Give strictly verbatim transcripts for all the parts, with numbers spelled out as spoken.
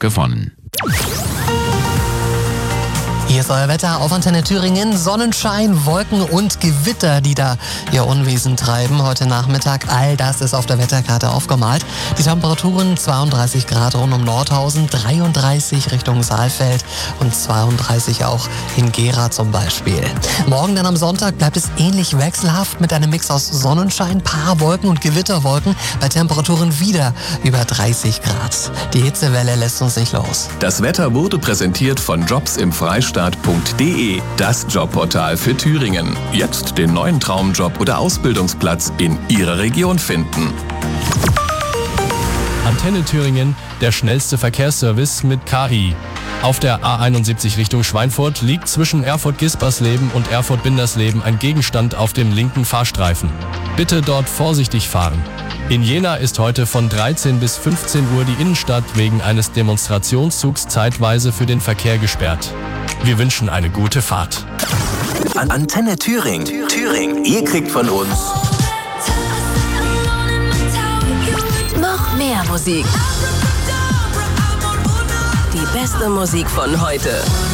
gewonnen. Hier ist euer Wetter auf Antenne Thüringen. Sonnenschein, Wolken und Gewitter, die da ihr Unwesen treiben. Heute Nachmittag, all das ist auf der Wetterkarte aufgemalt. Die Temperaturen zweiunddreißig Grad rund um Nordhausen, dreiunddreißig Richtung Saalfeld und zweiunddreißig auch in Gera zum Beispiel. Morgen dann am Sonntag bleibt es ähnlich wechselhaft mit einem Mix aus Sonnenschein, paar Wolken und Gewitterwolken bei Temperaturen wieder über dreißig Grad. Die Hitzewelle lässt uns nicht los. Das Wetter wurde präsentiert von jobs im Freistaat punkt de, das Jobportal für Thüringen. Jetzt den neuen Traumjob oder Ausbildungsplatz in Ihrer Region finden. Antenne Thüringen, der schnellste Verkehrsservice mit K I. Auf der A einundsiebzig Richtung Schweinfurt liegt zwischen Erfurt-Gispersleben und Erfurt-Bindersleben ein Gegenstand auf dem linken Fahrstreifen. Bitte dort vorsichtig fahren. In Jena ist heute von dreizehn bis fünfzehn Uhr die Innenstadt wegen eines Demonstrationszugs zeitweise für den Verkehr gesperrt. Wir wünschen eine gute Fahrt. Antenne Thüringen. Thüringen. Ihr kriegt von uns noch mehr Musik. Die beste Musik von heute.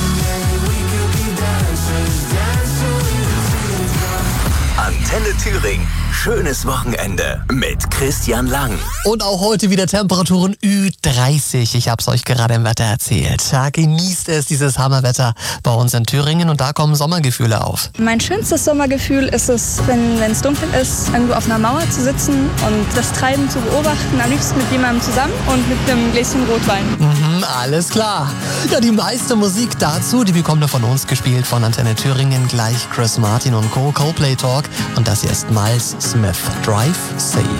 Antenne Thüringen. Schönes Wochenende mit Christian Lang. Und auch heute wieder Temperaturen Ü dreißig. Ich hab's euch gerade im Wetter erzählt. Ja, genießt es, dieses Hammerwetter bei uns in Thüringen, und da kommen Sommergefühle auf. Mein schönstes Sommergefühl ist es, wenn es dunkel ist, irgendwo auf einer Mauer zu sitzen und das Treiben zu beobachten, am liebsten mit jemandem zusammen und mit einem Gläschen Rotwein. Mhm, alles klar. Ja, die meiste Musik dazu, die bekommt ihr von uns gespielt, von Antenne Thüringen. Gleich Chris Martin und Co. Coldplay Talk. Und das hier ist Miles Smith. Drive Safe.